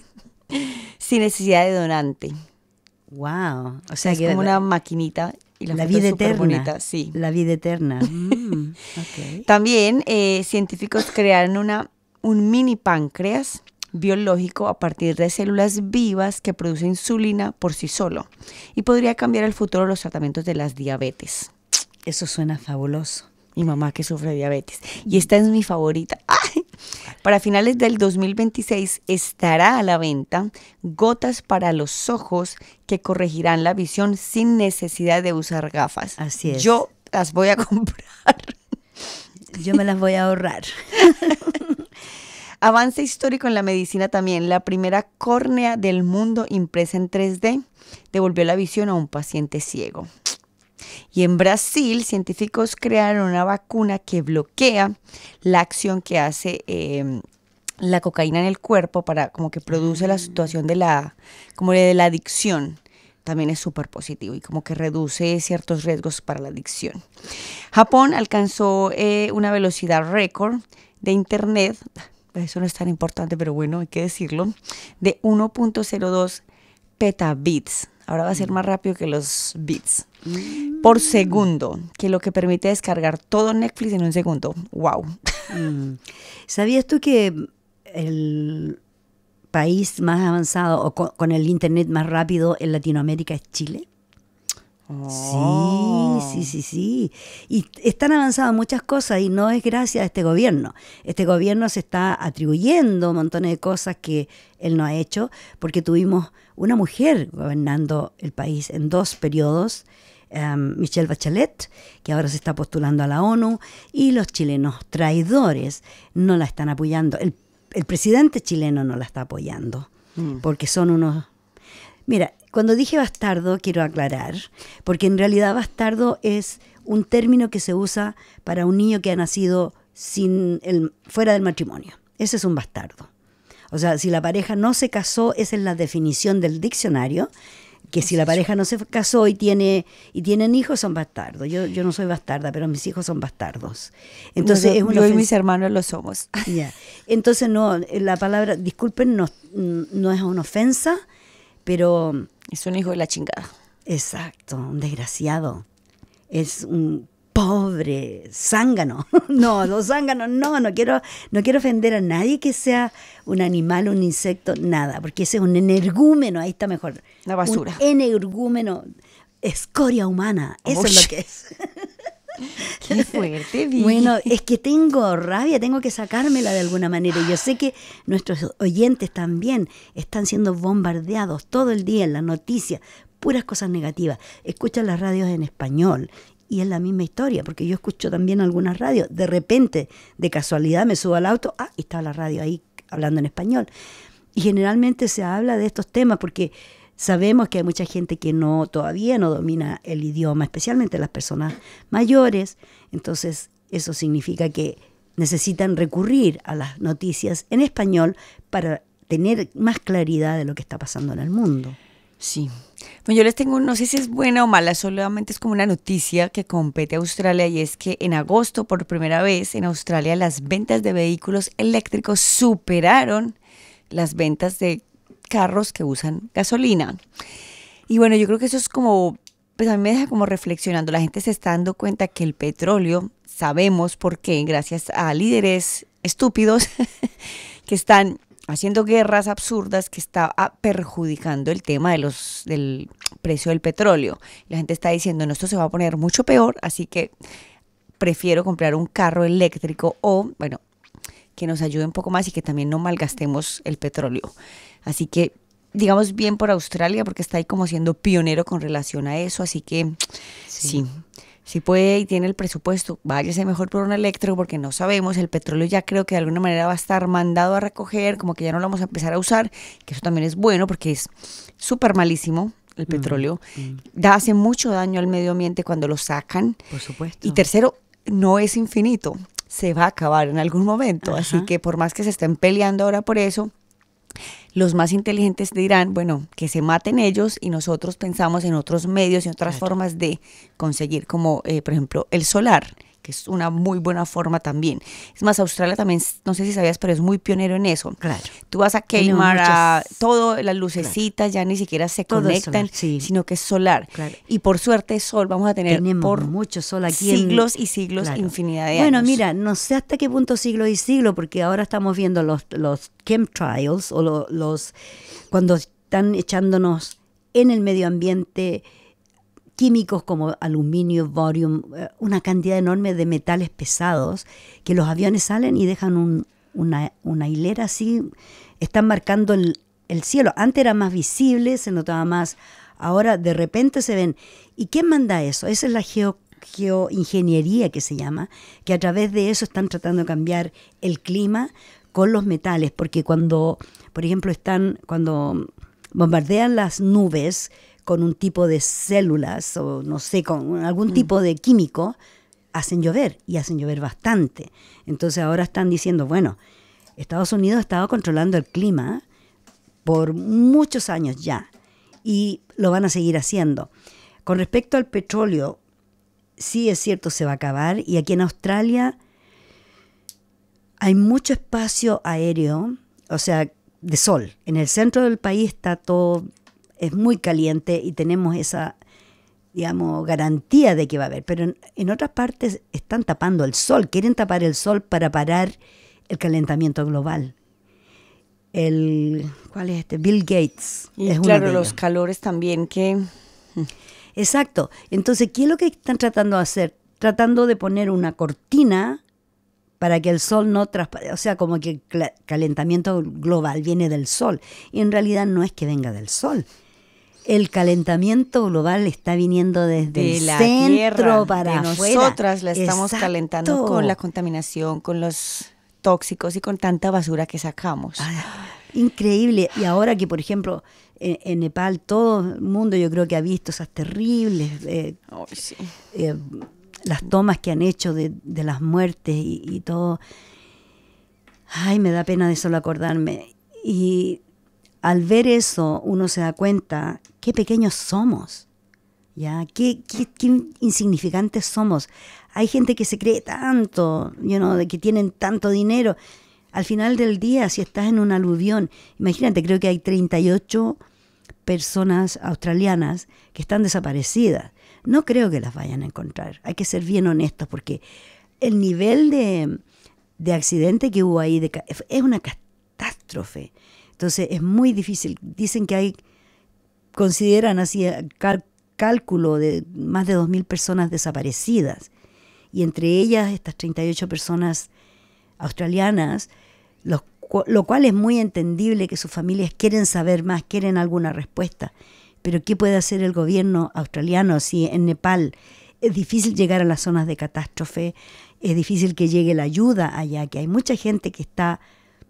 sin necesidad de donante. Wow. O sea, es que como la, una maquinita y la, la vida eterna. Bonita, sí. La vida eterna. Mm, okay. También eh, científicos crearon una, un mini páncreas biológico a partir de células vivas que producen insulina por sí solo y podría cambiar el futuro de los tratamientos de las diabetes. Eso suena fabuloso. Mi mamá que sufre de diabetes. Y esta es mi favorita. ¡Ay! Para finales del dos mil veintiséis estará a la venta gotas para los ojos que corregirán la visión sin necesidad de usar gafas. Así es. Yo las voy a comprar. Yo me las voy a ahorrar. Avance histórico en la medicina también. La primera córnea del mundo impresa en tres D devolvió la visión a un paciente ciego. Y en Brasil, científicos crearon una vacuna que bloquea la acción que hace eh, la cocaína en el cuerpo para como que produce la situación de la, como de la adicción. También es súper positivo y como que reduce ciertos riesgos para la adicción. Japón alcanzó eh, una velocidad récord de internet. Eso no es tan importante, pero bueno, hay que decirlo, de uno punto cero dos petabits. Ahora va a ser más rápido que los bits. Mm. Por segundo, que lo que permite descargar todo Netflix en un segundo. ¡Wow! Mm. ¿Sabías tú que el país más avanzado o con, con el internet más rápido en Latinoamérica es Chile? Oh. Sí, sí, sí, sí. Y están avanzadas muchas cosas y no es gracias a este gobierno. Este gobierno se está atribuyendo montones de cosas que él no ha hecho porque tuvimos una mujer gobernando el país en dos periodos, um, Michelle Bachelet, que ahora se está postulando a la ONU, y los chilenos traidores no la están apoyando. El el presidente chileno no la está apoyando, mm. porque son unos... Mira, cuando dije bastardo, quiero aclarar, porque en realidad bastardo es un término que se usa para un niño que ha nacido sin el, fuera del matrimonio. Ese es un bastardo. O sea, si la pareja no se casó, esa es la definición del diccionario, que si la pareja no se casó y tiene y tienen hijos, son bastardos. Yo, yo no soy bastarda, pero mis hijos son bastardos. Entonces, no, es una yo ofens- y mis hermanos lo somos. Yeah. Entonces, no, la palabra, disculpen, no, no es una ofensa, pero... Es un hijo de la chingada. Exacto, un desgraciado. Es un pobre zángano. No, los zánganos no, no quiero, no quiero ofender a nadie que sea un animal, un insecto, nada, porque ese es un energúmeno, ahí está mejor. Una basura. Un energúmeno, escoria humana, eso Uy. es lo que es. Qué fuerte, Vicky. Bueno, es que tengo rabia, tengo que sacármela de alguna manera. Y yo sé que nuestros oyentes también están siendo bombardeados todo el día en las noticias, puras cosas negativas. Escuchan las radios en español y es la misma historia, porque yo escucho también algunas radios. De repente, de casualidad, me subo al auto, ah, y estaba la radio ahí hablando en español. Y generalmente se habla de estos temas porque... Sabemos que hay mucha gente que no todavía no domina el idioma, especialmente las personas mayores. Entonces, eso significa que necesitan recurrir a las noticias en español para tener más claridad de lo que está pasando en el mundo. Sí. Bueno, yo les tengo, no sé si es buena o mala, solamente es como una noticia que compete a Australia, y es que en agosto, por primera vez en Australia, las ventas de vehículos eléctricos superaron las ventas de carros que usan gasolina. Y bueno, yo creo que eso es como, pues a mí me deja como reflexionando. La gente se está dando cuenta que el petróleo, sabemos por qué, gracias a líderes estúpidos que están haciendo guerras absurdas, que está perjudicando el tema de los, del precio del petróleo. La gente está diciendo, no, esto se va a poner mucho peor, así que prefiero comprar un carro eléctrico o, bueno, que nos ayude un poco más y que también no malgastemos el petróleo. Así que, digamos, bien por Australia, porque está ahí como siendo pionero con relación a eso. Así que, sí, sí, si puede y tiene el presupuesto, váyase mejor por un eléctrico, porque no sabemos. El petróleo ya creo que de alguna manera va a estar mandado a recoger, como que ya no lo vamos a empezar a usar, que eso también es bueno, porque es súper malísimo el petróleo. Mm, mm. Da, hace mucho daño al medio ambiente cuando lo sacan. Por supuesto. Y tercero, no es infinito. Se va a acabar en algún momento. Ajá. Así que por más que se estén peleando ahora por eso, los más inteligentes dirán, bueno, que se maten ellos, y nosotros pensamos en otros medios y otras claro. formas de conseguir, como eh, por ejemplo el solar, que es una muy buena forma también. Es más, Australia también, no sé si sabías, pero es muy pionero en eso. Claro. Tú vas a Kmart, a todo, las lucecitas claro. ya ni siquiera se todo conectan, sí. sino que es solar. Claro. Y por suerte sol vamos a tener Tenemos por mucho sol aquí siglos en... y siglos, claro. infinidad de bueno, años. Bueno, mira, no sé hasta qué punto siglo y siglo, porque ahora estamos viendo los, los chemtrails, o lo, los cuando están echándonos en el medio ambiente químicos como aluminio, barium, una cantidad enorme de metales pesados, que los aviones salen y dejan un, una, una hilera así, están marcando el, el cielo. Antes era más visible, se notaba más, ahora de repente se ven. ¿Y quién manda eso? Esa es la geo, geoingeniería que se llama, que a través de eso están tratando de cambiar el clima con los metales, porque cuando, por ejemplo, están, cuando bombardean las nubes con un tipo de células o no sé, con algún mm. tipo de químico, hacen llover y hacen llover bastante. Entonces ahora están diciendo, bueno, Estados Unidos ha estado controlando el clima por muchos años ya y lo van a seguir haciendo. Con respecto al petróleo, sí es cierto, se va a acabar, y aquí en Australia hay mucho espacio aéreo, o sea, de sol. En el centro del país está todo... es muy caliente y tenemos esa, digamos, garantía de que va a haber. Pero en, en otras partes están tapando el sol, quieren tapar el sol para parar el calentamiento global. El, ¿cuál es este? Bill Gates. Y es claro, uno de los ellos. calores también que... Exacto. Entonces, ¿qué es lo que están tratando de hacer? Tratando de poner una cortina para que el sol no traspase, o sea, como que el calentamiento global viene del sol, y en realidad no es que venga del sol. El calentamiento global está viniendo desde de el la centro tierra, para de afuera. Nosotras la estamos Exacto. calentando con la contaminación, con los tóxicos y con tanta basura que sacamos. Ay, increíble. Y ahora que, por ejemplo, en, en Nepal todo el mundo yo creo que ha visto esas terribles eh, oh, sí. eh, las tomas que han hecho de, de las muertes y, y todo. Ay, me da pena de solo acordarme. Y al ver eso uno se da cuenta qué pequeños somos, ¿ya? Qué, qué, qué insignificantes somos. Hay gente que se cree tanto, you know, de que tienen tanto dinero. Al final del día, si estás en un aluvión, imagínate, creo que hay treinta y ocho personas australianas que están desaparecidas. No creo que las vayan a encontrar. Hay que ser bien honestos porque el nivel de, de accidente que hubo ahí de, es una catástrofe. Entonces es muy difícil. Dicen que hay, consideran así cal, cálculo de más de dos mil personas desaparecidas. Y entre ellas estas treinta y ocho personas australianas, los, lo cual es muy entendible que sus familias quieren saber más, quieren alguna respuesta. Pero ¿qué puede hacer el gobierno australiano si en Nepal es difícil llegar a las zonas de catástrofe? Es difícil que llegue la ayuda allá, que hay mucha gente que está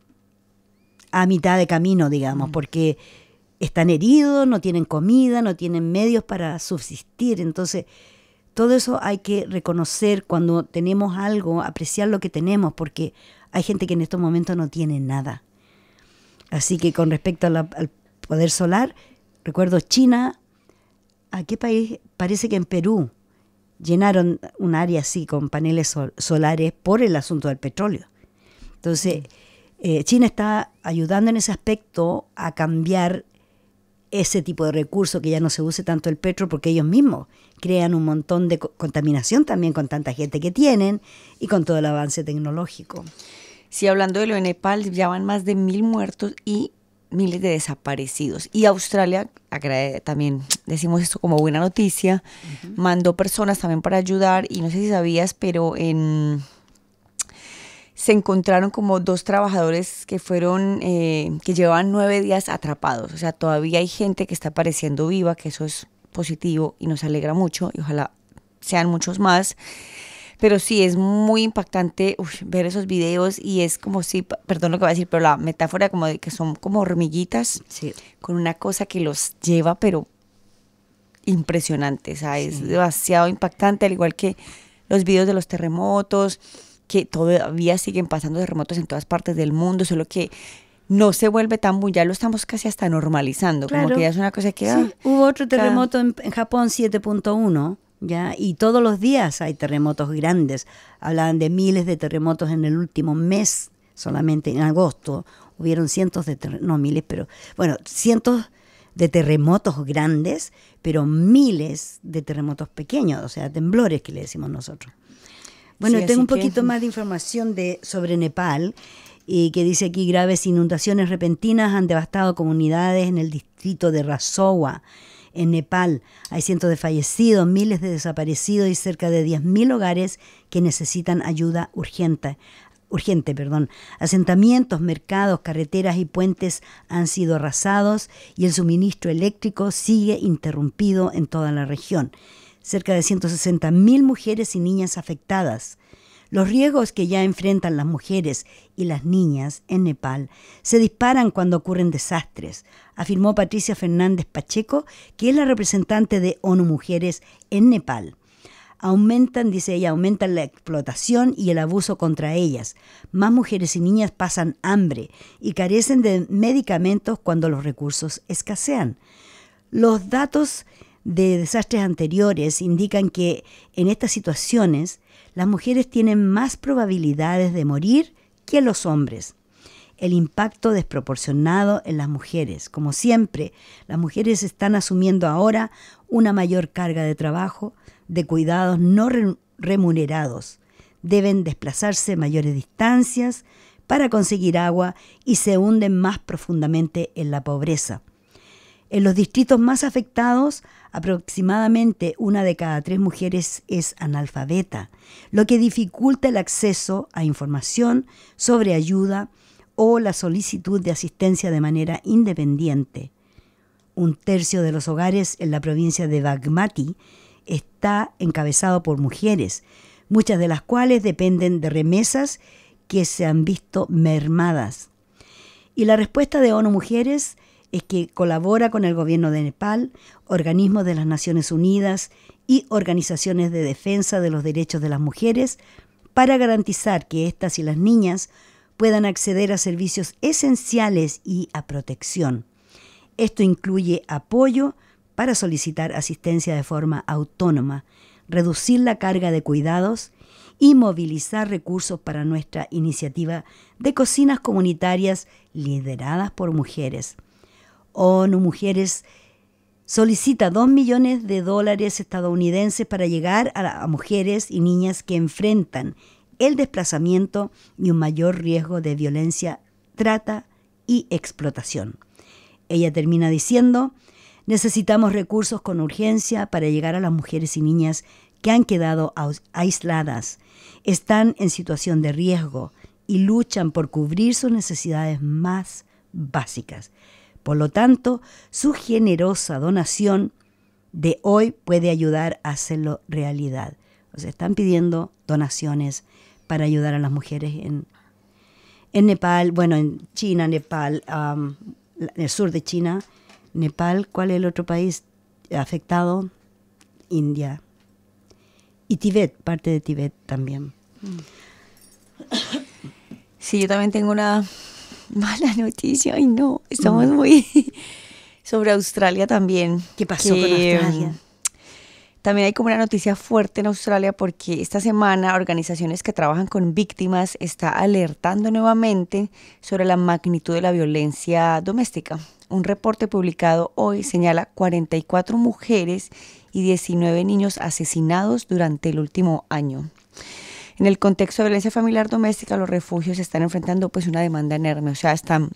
a mitad de camino, digamos, porque están heridos, no tienen comida, no tienen medios para subsistir. Entonces, todo eso hay que reconocer cuando tenemos algo, apreciar lo que tenemos, porque hay gente que en estos momentos no tiene nada. Así que con respecto a la, al poder solar, recuerdo China, ¿a qué país? Parece que en Perú llenaron un área así con paneles sol, solares por el asunto del petróleo. Entonces, eh, China está ayudando en ese aspecto a cambiar ese tipo de recursos, que ya no se use tanto el petróleo, porque ellos mismos crean un montón de co- contaminación también con tanta gente que tienen y con todo el avance tecnológico. Sí, hablando de lo de Nepal, ya van más de mil muertos y miles de desaparecidos. Y Australia, agrade, también decimos esto como buena noticia, uh-huh. mandó personas también para ayudar, y no sé si sabías, pero en... se encontraron como dos trabajadores que fueron, eh, que llevaban nueve días atrapados. O sea, todavía hay gente que está apareciendo viva, que eso es positivo y nos alegra mucho, y ojalá sean muchos más. Pero sí, es muy impactante uf, ver esos videos, y es como si, perdón lo que voy a decir, pero la metáfora como de que son como hormiguitas, sí, con una cosa que los lleva, pero impresionante. O sea, es sí. demasiado impactante, al igual que los videos de los terremotos, que todavía siguen pasando terremotos en todas partes del mundo, solo que no se vuelve tan muy, ya lo estamos casi hasta normalizando, claro. Como que ya es una cosa que... Sí. Ah, hubo otro terremoto en, en Japón, siete punto uno, ya, y todos los días hay terremotos grandes. Hablaban de miles de terremotos en el último mes, solamente en agosto, hubieron cientos de terremotos, no miles, pero bueno, cientos de terremotos grandes, pero miles de terremotos pequeños, o sea, temblores que le decimos nosotros. Bueno, sí, tengo un poquito que... más de información de, sobre Nepal, y que dice aquí: graves inundaciones repentinas han devastado comunidades en el distrito de Rasowa, en Nepal. Hay cientos de fallecidos, miles de desaparecidos y cerca de diez mil hogares que necesitan ayuda urgente. Urgente, perdón. Asentamientos, mercados, carreteras y puentes han sido arrasados, y el suministro eléctrico sigue interrumpido en toda la región. Cerca de ciento sesenta mil mujeres y niñas afectadas. Los riesgos que ya enfrentan las mujeres y las niñas en Nepal se disparan cuando ocurren desastres, afirmó Patricia Fernández Pacheco, que es la representante de ONU Mujeres en Nepal. Aumentan, dice ella, aumentan la explotación y el abuso contra ellas. Más mujeres y niñas pasan hambre y carecen de medicamentos cuando los recursos escasean. Los datos de desastres anteriores indican que en estas situaciones las mujeres tienen más probabilidades de morir que los hombres. El impacto desproporcionado en las mujeres. Como siempre, las mujeres están asumiendo ahora una mayor carga de trabajo, de cuidados no remunerados. Deben desplazarse mayores distancias para conseguir agua y se hunden más profundamente en la pobreza. En los distritos más afectados, aproximadamente una de cada tres mujeres es analfabeta, lo que dificulta el acceso a información sobre ayuda o la solicitud de asistencia de manera independiente. Un tercio de los hogares en la provincia de Bagmati está encabezado por mujeres, muchas de las cuales dependen de remesas que se han visto mermadas. Y la respuesta de ONU Mujeres es que colabora con el gobierno de Nepal, organismos de las Naciones Unidas y organizaciones de defensa de los derechos de las mujeres para garantizar que éstas y las niñas puedan acceder a servicios esenciales y a protección. Esto incluye apoyo para solicitar asistencia de forma autónoma, reducir la carga de cuidados y movilizar recursos para nuestra iniciativa de cocinas comunitarias lideradas por mujeres. ONU Mujeres solicita dos millones de dólares estadounidenses para llegar a, la, a mujeres y niñas que enfrentan el desplazamiento y un mayor riesgo de violencia, trata y explotación. Ella termina diciendo: necesitamos recursos con urgencia para llegar a las mujeres y niñas que han quedado aisladas, están en situación de riesgo y luchan por cubrir sus necesidades más básicas. Por lo tanto, su generosa donación de hoy puede ayudar a hacerlo realidad. O sea, están pidiendo donaciones para ayudar a las mujeres en, en Nepal, bueno, en China, Nepal, um, en el sur de China, Nepal, ¿cuál es el otro país afectado? India. Y Tibet, parte de Tibet también. Sí, yo también tengo una mala noticia. Ay, no, estamos mm. muy... sobre Australia también. ¿Qué pasó que, con Australia? También hay como una noticia fuerte en Australia porque esta semana organizaciones que trabajan con víctimas están alertando nuevamente sobre la magnitud de la violencia doméstica. Un reporte publicado hoy señala cuarenta y cuatro mujeres y diecinueve niños asesinados durante el último año. En el contexto de violencia familiar doméstica, los refugios están enfrentando pues una demanda enorme, o sea, están,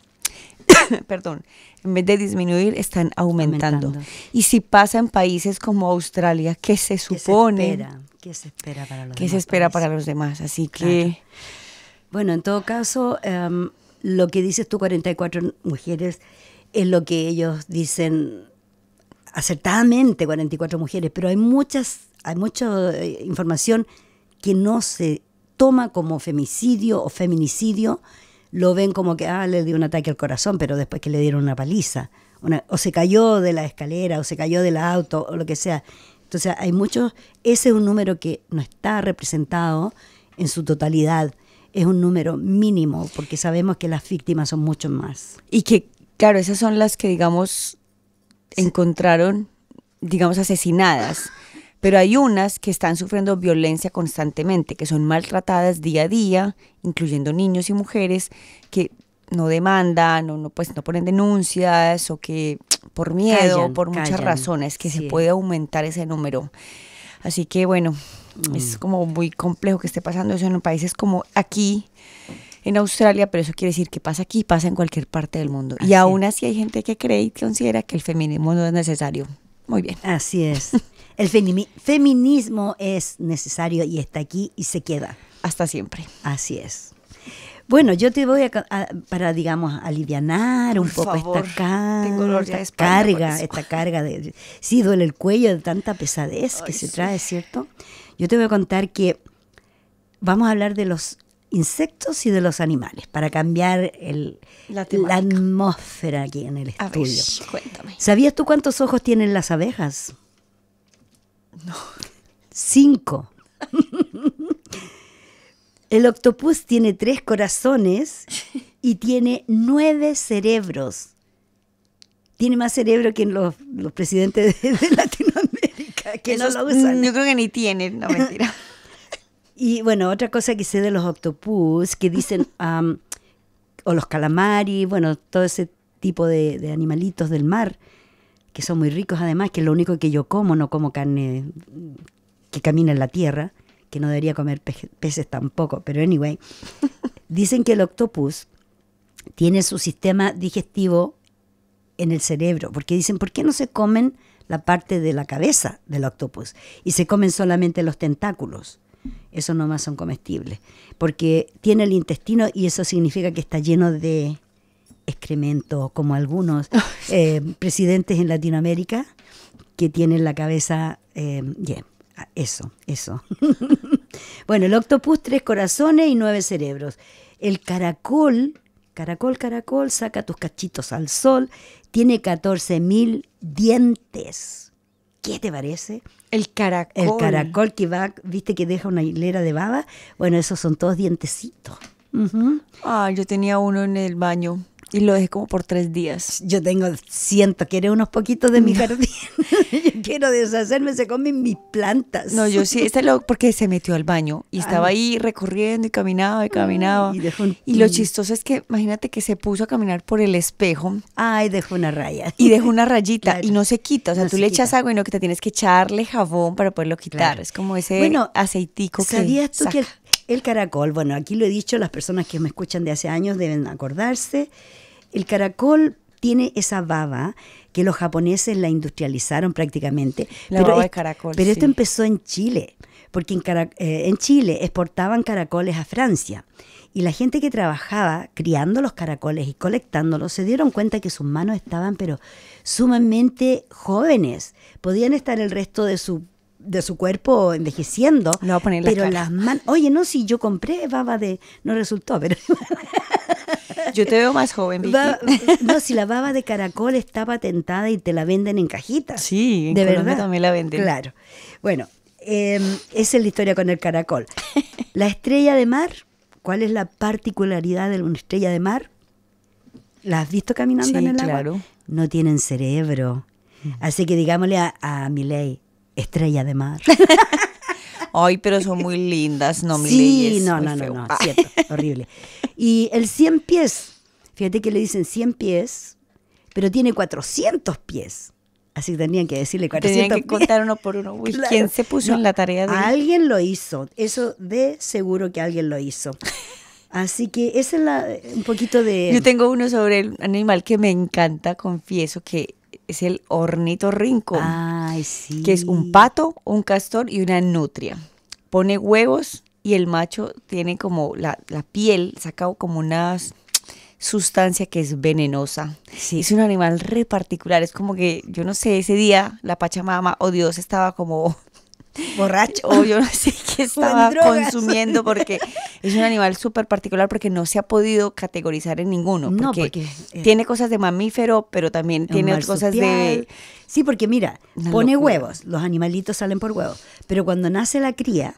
perdón, en vez de disminuir, están aumentando. aumentando. Y si pasa en países como Australia, ¿qué se supone? ¿Qué se espera? ¿Qué se espera para los ¿Qué demás? se espera países? para los demás? Así claro. que... Bueno, en todo caso, um, lo que dices tú, cuarenta y cuatro mujeres, es lo que ellos dicen acertadamente, cuarenta y cuatro mujeres, pero hay muchas, hay mucha eh, información que no se toma como femicidio o feminicidio, lo ven como que ah, le dio un ataque al corazón, pero después que le dieron una paliza, una, o se cayó de la escalera, o se cayó del auto, o lo que sea. Entonces hay muchos, ese es un número que no está representado en su totalidad, es un número mínimo, porque sabemos que las víctimas son mucho más. Y que, claro, esas son las que, digamos, sí. encontraron, digamos, asesinadas. Pero hay unas que están sufriendo violencia constantemente, que son maltratadas día a día, incluyendo niños y mujeres que no demandan o no, pues, no ponen denuncias o que por miedo, callan, por muchas callan. razones, que sí. se puede aumentar ese número. Así que bueno, mm. es como muy complejo que esté pasando eso en países como aquí, en Australia, pero eso quiere decir que pasa aquí, pasa en cualquier parte del mundo. Así. Y aún así hay gente que cree y considera que el feminismo no es necesario. Muy bien. Así es. El feminismo es necesario y está aquí y se queda. Hasta siempre. Así es. Bueno, yo te voy a, a para, digamos, alivianar un Por poco favor, esta, car tengo dolor de esta carga, esta carga de... Sí, duele el cuello de tanta pesadez Ay, que se sí. trae, ¿cierto? Yo te voy a contar que vamos a hablar de los insectos y de los animales para cambiar el, la, la atmósfera aquí en el estudio. A ver, cuéntame. ¿Sabías tú cuántos ojos tienen las abejas? No. Cinco. El octopus tiene tres corazones y tiene nueve cerebros. Tiene más cerebro que en los, los presidentes de, de Latinoamérica, que Esos, no lo usan. Yo creo que ni tienen, no mentira. Y bueno, otra cosa que sé de los octopus, que dicen, um, o los calamari, bueno, todo ese tipo de, de animalitos del mar, que son muy ricos además, que es lo único que yo como, no como carne que camina en la tierra, que no debería comer pe peces tampoco, pero anyway, dicen que el octopus tiene su sistema digestivo en el cerebro, porque dicen, ¿por qué no se comen la parte de la cabeza del octopus y se comen solamente los tentáculos? Eso nomás son comestibles, porque tiene el intestino y eso significa que está lleno de excremento, como algunos eh, presidentes en Latinoamérica que tienen la cabeza eh, yeah, eso, eso. Bueno, el octopus, tres corazones y nueve cerebros. El caracol, caracol, caracol, saca tus cachitos al sol, tiene catorce mil dientes. ¿Qué te parece? El caracol. El caracol que va, viste que deja una hilera de baba. Bueno, esos son todos dientecitos. Uh-huh. Ah, yo tenía uno en el baño y lo dejé como por tres días. Yo tengo ciento, ¿quieres unos poquitos de mi jardín? Yo quiero deshacerme, se comen mis plantas. No, yo sí, este lo, porque se metió al baño y estaba ahí recorriendo y caminaba y caminaba. Ay, y, dejó un... y lo chistoso es que, imagínate que se puso a caminar por el espejo. Ay, dejó una raya. Y dejó una rayita, claro. Y no se quita. O sea, no tú le echas quita. agua y no que te tienes que echarle jabón para poderlo quitar. Claro. Es como ese bueno, aceitico que ¿sabías tú saca. que el, el caracol, bueno, aquí lo he dicho, las personas que me escuchan de hace años deben acordarse, el caracol tiene esa baba que los japoneses la industrializaron prácticamente. La pero baba es, de caracol, Pero sí. esto empezó en Chile, porque en, Cara, eh, en Chile exportaban caracoles a Francia. Y la gente que trabajaba criando los caracoles y colectándolos se dieron cuenta que sus manos estaban pero sumamente jóvenes. Podían estar el resto de su de su cuerpo envejeciendo, no, pero la las manos, oye, no, si yo compré baba de, no resultó, pero yo te veo más joven, Vicky. Va, no, si la baba de caracol está patentada y te la venden en cajitas. Sí, en de Colombia verdad también la venden. Claro. Bueno, eh, esa es la historia con el caracol. La estrella de mar, ¿cuál es la particularidad de una estrella de mar? ¿La has visto caminando sí, en el claro. agua? No tienen cerebro. Así que digámosle a, a Milei, estrella de mar. Ay, pero son muy lindas, no, sí, Milei es no, muy no, feo. no, no, cierto, horrible. Y el cien pies, fíjate que le dicen cien pies, pero tiene cuatrocientos pies. Así que tenían que decirle cuatrocientos Tenían que pies. contar uno por uno. Uy, Claro. ¿quién se puso No, en la tarea de...? Alguien lo hizo, eso de seguro que alguien lo hizo. Así que esa es la, un poquito de... Yo tengo uno sobre el animal que me encanta, confieso, que es el ornitorrinco. Ay, sí. Que es un pato, un castor y una nutria. Pone huevos y el macho tiene como la, la piel, saca como una sustancia que es venenosa. Sí. Es un animal re particular, es como que, yo no sé, ese día la Pachamama o Dios estaba como... borracho. O yo no sé qué estaba drogas. consumiendo, porque es un animal súper particular porque no se ha podido categorizar en ninguno. Porque, No, porque eh, tiene cosas de mamífero, pero también tiene cosas de... Sí, porque mira, Una pone locura. huevos, los animalitos salen por huevos, pero cuando nace la cría,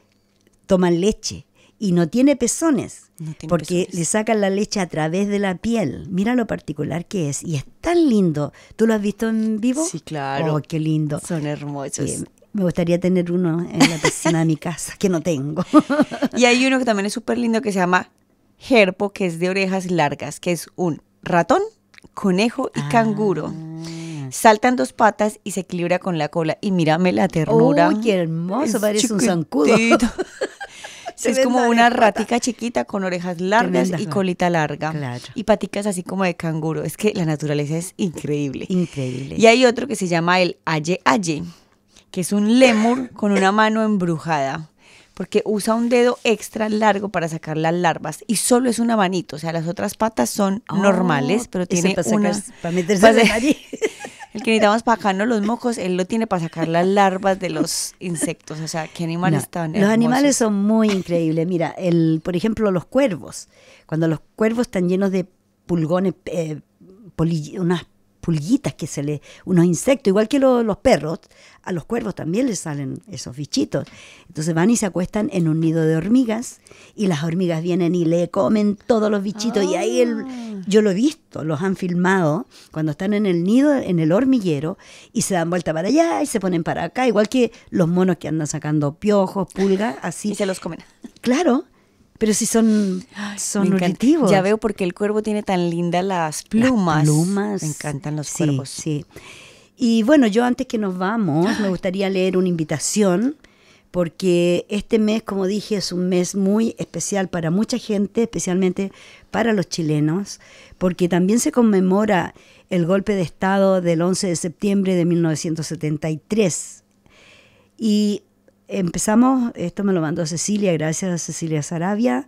toman leche y no tiene pezones, No tiene porque pezones. le sacan la leche a través de la piel. Mira lo particular que es y es tan lindo. ¿Tú lo has visto en vivo? Sí, claro. Oh, qué lindo. Son hermosos. Sí, me gustaría tener uno en la piscina de mi casa, que no tengo. Y hay uno que también es súper lindo que se llama Jerpo, que es de orejas largas, que es un ratón, conejo y Ah. canguro. Salta en dos patas y se equilibra con la cola. Y mírame la ternura. ¡Uy, qué hermoso! Es Parece un zancudo. chiquitito. Sí, es como Tremenda una orejota. ratica chiquita con orejas largas Tremenda, y claro. colita larga. Claro. Y paticas así como de canguro. Es que la naturaleza es increíble. Increíble. Y hay otro que se llama el aye aye, que es un lémur con una mano embrujada, porque usa un dedo extra largo para sacar las larvas y solo es una manito, o sea, las otras patas son Oh, normales, pero ese tiene para sacar- una... para meterse para- en la nariz. El que necesitamos para sacarnos los mocos, él lo tiene para sacar las larvas de los insectos, o sea, qué animales No, tan los hermosos. animales son muy increíbles. Mira, el, por ejemplo, los cuervos. Cuando los cuervos están llenos de pulgones, eh, poli- unas pulguitas que se le, unos insectos, igual que lo- los perros, a los cuervos también les salen esos bichitos. Entonces van y se acuestan en un nido de hormigas y las hormigas vienen y le comen todos los bichitos. Y ahí el, yo lo he visto, los han filmado cuando están en el nido, en el hormiguero, y se dan vuelta para allá y se ponen para acá, igual que los monos que andan sacando piojos, pulgas, así. Y se los comen. Claro, pero si son, son Me encanta. nutritivos. Ya veo por qué el cuervo tiene tan lindas las plumas. Las plumas. Me encantan los Sí, cuervos. Sí. Y bueno, yo antes que nos vamos, me gustaría leer una invitación, porque este mes, como dije, es un mes muy especial para mucha gente, especialmente para los chilenos, porque también se conmemora el golpe de Estado del once de septiembre de mil novecientos setenta y tres. Y empezamos, esto me lo mandó Cecilia, gracias a Cecilia Sarabia,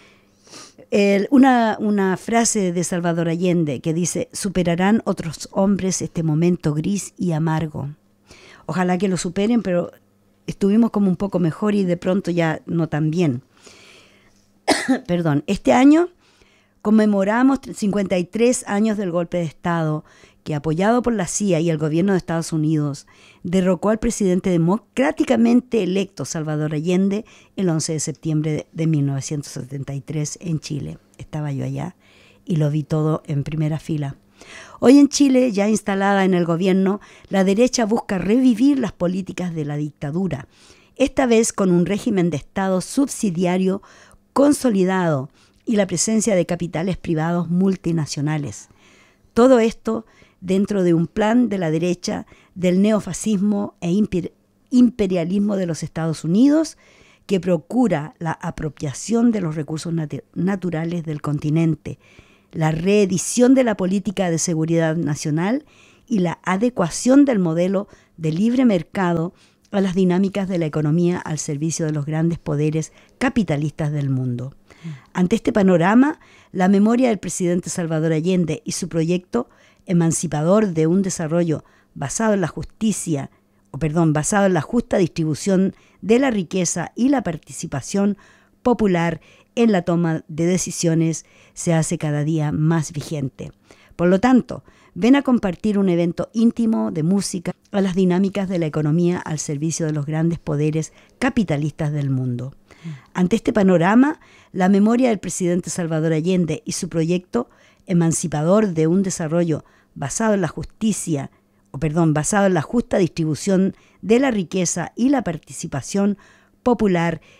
el, una, una frase de Salvador Allende que dice: superarán otros hombres este momento gris y amargo. Ojalá que lo superen, pero estuvimos como un poco mejor y de pronto ya no tan bien. Perdón, este año conmemoramos cincuenta y tres años del golpe de Estado que, apoyado por la C I A y el gobierno de Estados Unidos, derrocó al presidente democráticamente electo Salvador Allende el once de septiembre de mil novecientos setenta y tres en Chile. Estaba yo allá y lo vi todo en primera fila. Hoy en Chile, ya instalada en el gobierno, la derecha busca revivir las políticas de la dictadura, esta vez con un régimen de Estado subsidiario consolidado y la presencia de capitales privados multinacionales. Todo esto dentro de un plan de la derecha del neofascismo e imper- imperialismo de los Estados Unidos, que procura la apropiación de los recursos nat- naturales del continente, la reedición de la política de seguridad nacional y la adecuación del modelo de libre mercado a las dinámicas de la economía al servicio de los grandes poderes capitalistas del mundo. Ante este panorama, la memoria del presidente Salvador Allende y su proyecto emancipador de un desarrollo basado en la justicia, o perdón, basado en la justa distribución de la riqueza y la participación popular en la toma de decisiones, se hace cada día más vigente. Por lo tanto, ven a compartir un evento íntimo de música a las dinámicas de la economía al servicio de los grandes poderes capitalistas del mundo. Ante este panorama, la memoria del presidente Salvador Allende y su proyecto emancipador de un desarrollo basado en la justicia, o perdón, basado en la justa distribución de la riqueza y la participación popular